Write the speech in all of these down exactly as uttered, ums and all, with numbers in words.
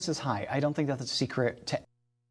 is high. I don't think that's a secret to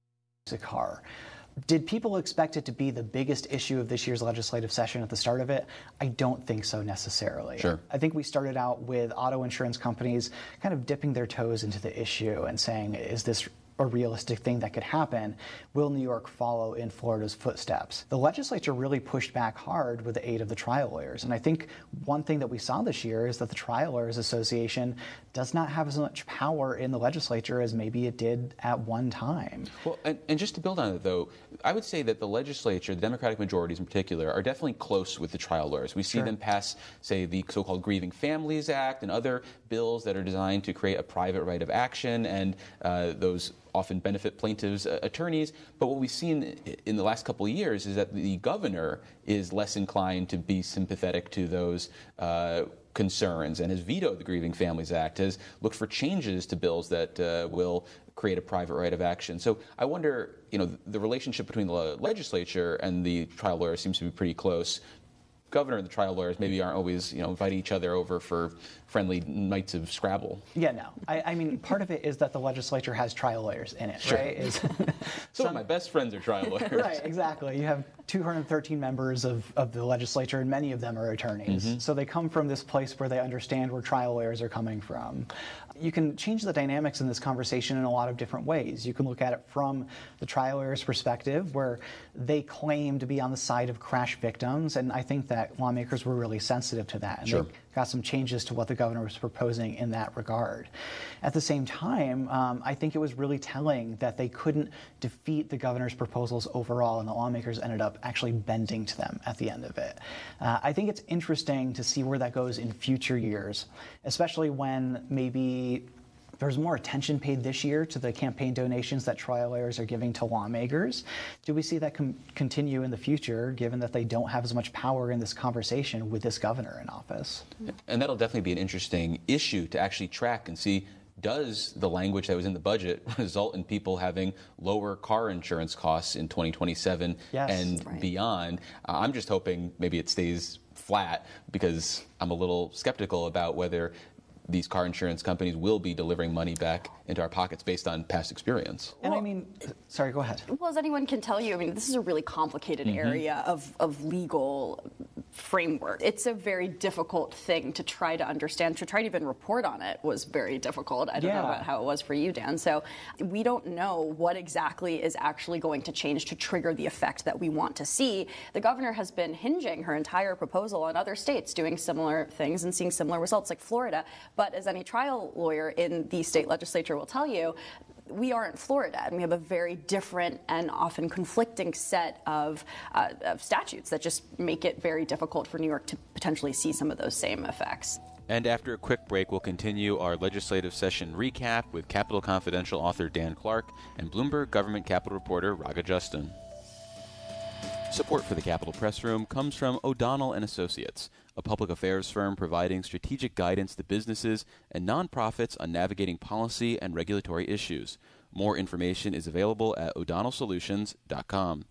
a car. Did people expect it to be the biggest issue of this year's legislative session at the start of it? I don't think so necessarily. Sure. I think we started out with auto insurance companies kind of dipping their toes into the issue and saying, is this a realistic thing that could happen? Will New York follow in Florida's footsteps? The legislature really pushed back hard with the aid of the trial lawyers. And I think one thing that we saw this year is that the Trial Lawyers Association does not have as much power in the legislature as maybe it did at one time. Well, and, and just to build on it, though, I would say that the legislature, the Democratic majorities in particular, are definitely close with the trial lawyers. We see Sure. them pass, say, the so-called Grieving Families Act and other bills that are designed to create a private right of action, and uh, those often benefit plaintiffs' uh, attorneys. But what we've seen in the last couple of years is that the governor is less inclined to be sympathetic to those uh, concerns and has vetoed the Grieving Families Act, has looked for changes to bills that uh, will create a private right of action. So I wonder, you know, the relationship between the legislature and the trial lawyers seems to be pretty close. Governor and the trial lawyers maybe aren't always, you know, inviting each other over for friendly nights of Scrabble. Yeah, no. I, I mean, part of it is that the legislature has trial lawyers in it, Sure. right? Is Some, Some of my best friends are trial lawyers. Right, exactly. You have two hundred thirteen members of, of the legislature, and many of them are attorneys. Mm-hmm. So they come from this place where they understand where trial lawyers are coming from. You can change the dynamics in this conversation in a lot of different ways. You can look at it from the trial lawyer's perspective, where they claim to be on the side of crash victims, and I think that lawmakers were really sensitive to that. And Sure. they got some changes to what the governor was proposing in that regard. At the same time, um, I think it was really telling that they couldn't defeat the governor's proposals overall, and the lawmakers ended up actually bending to them at the end of it. Uh, I think it's interesting to see where that goes in future years, especially when maybe there's more attention paid this year to the campaign donations that trial lawyers are giving to lawmakers. Do we see that com- continue in the future, given that they don't have as much power in this conversation with this governor in office? And that'll definitely be an interesting issue to actually track and see, does the language that was in the budget result in people having lower car insurance costs in twenty twenty-seven Yes, and right. beyond? Uh, I'm just hoping maybe it stays flat, because I'm a little skeptical about whether these car insurance companies will be delivering money back into our pockets based on past experience. And I mean, sorry, go ahead. Well, as anyone can tell you, I mean, this is a really complicated Mm-hmm. area of, of legal framework. It's a very difficult thing to try to understand. To try to even report on it was very difficult. I don't Yeah. know about how it was for you, Dan. So we don't know what exactly is actually going to change to trigger the effect that we want to see. The governor has been hinging her entire proposal on other states doing similar things and seeing similar results, like Florida. But as any trial lawyer in the state legislature will tell you, we aren't Florida, and we have a very different and often conflicting set of, uh, of statutes that just make it very difficult for New York to potentially see some of those same effects. And after a quick break, we'll continue our legislative session recap with Capitol Confidential author Dan Clark and Bloomberg Government Capital reporter Raga Justin. Support for the Capitol Press Room comes from O'Donnell and Associates, a public affairs firm providing strategic guidance to businesses and nonprofits on navigating policy and regulatory issues. More information is available at o'donnell solutions dot com.